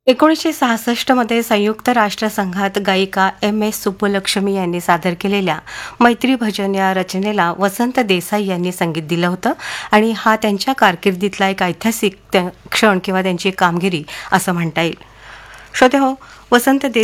1966 मध्ये संयुक्त राष्ट्रसंघात गायिका एम.एस. सुब्बुलक्ष्मी यांनी सादर केलेल्या मैत्री भजन या रचनेला वसंत देसाई यांनी संगीत दिलं होतं आणि हा त्यांच्या कारकिर्दीतला एक ऐतिहासिक क्षण किंवा त्यांची कामगिरी असं म्हणता येईल. श्रोतेहो, वसंत